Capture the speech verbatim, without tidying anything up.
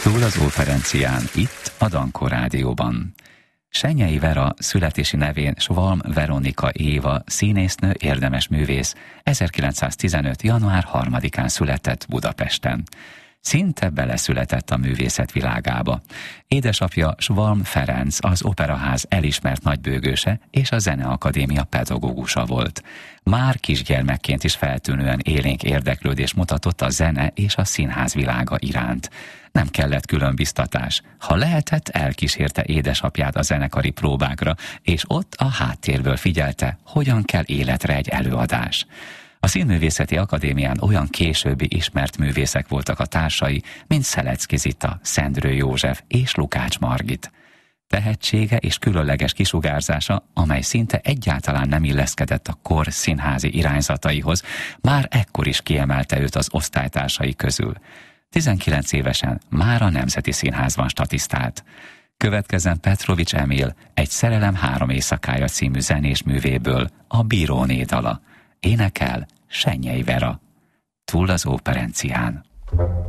Túl az Óperencián, itt a Dankó Rádióban. Senyei Vera születési nevén Schwalm Veronika Éva színésznő, érdemes művész ezerkilencszáztizenöt. január harmadikán született Budapesten. Szinte beleszületett a művészet világába. Édesapja Schwalm Ferenc az Operaház elismert nagybőgőse és a Zeneakadémia pedagógusa volt. Már kisgyermekként is feltűnően élénk érdeklődést mutatott a zene és a színház világa iránt. Nem kellett külön biztatás. Ha lehetett, elkísérte édesapját a zenekari próbákra, és ott a háttérből figyelte, hogyan kell életre egy előadás. A Színművészeti Akadémián olyan későbbi ismert művészek voltak a társai, mint Szelecki Zita, Szendrő József és Lukács Margit. Tehetsége és különleges kisugárzása, amely szinte egyáltalán nem illeszkedett a kor színházi irányzataihoz, már ekkor is kiemelte őt az osztálytársai közül. tizenkilenc évesen már a Nemzeti Színházban statisztált. Következzen Petrovics Emil, Egy szerelem három éjszakája című zenés művéből, a Bíróné dala. Énekel Senyei Vera. Túl az Óperencián.